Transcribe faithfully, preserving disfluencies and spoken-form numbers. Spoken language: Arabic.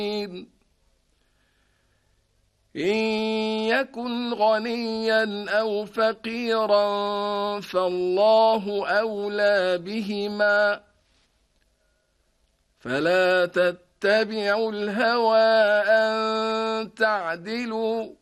إن يكن غنيا أو فقيرا فالله أولى بهما، فلا تتبعوا الهوى أن تعدلوا